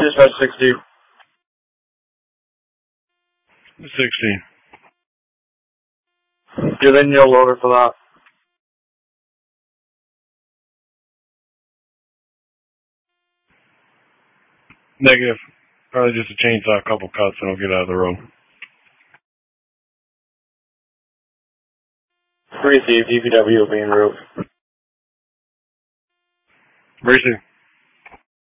Dispatch 60. 60. Give in your loader for that. Negative. Probably just a chainsaw, a couple cuts, and I'll get out of the road. Received. DPW being route. Received.